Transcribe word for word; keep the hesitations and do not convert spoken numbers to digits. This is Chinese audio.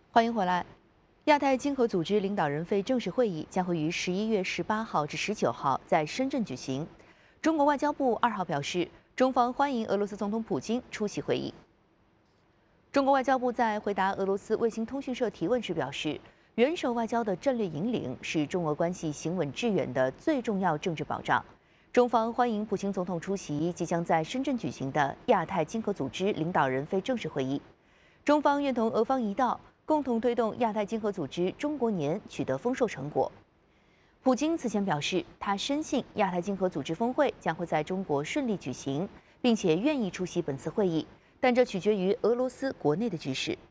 欢迎回来。亚太经合组织领导人非正式会议将会于十一月十八号至十九号在深圳举行。中国外交部二号表示，中方欢迎俄罗斯总统普京出席会议。中国外交部在回答俄罗斯卫星通讯社提问时表示，元首外交的战略引领是中俄关系行稳致远的最重要政治保障。中方欢迎普京总统出席即将在深圳举行的亚太经合组织领导人非正式会议。中方愿同俄方一道，共同推动亚太经合组织中国年取得丰硕成果。普京此前表示，他深信亚太经合组织峰会将会在中国顺利举行，并且愿意出席本次会议，但这取决于俄罗斯国内的局势。